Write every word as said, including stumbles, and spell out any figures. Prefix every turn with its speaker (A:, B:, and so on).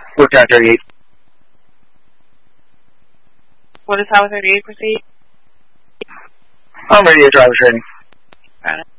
A: Four Tower thirty-eight.
B: What does Tower thirty-eight proceed?
A: I'm ready to driver's training.
B: Got it.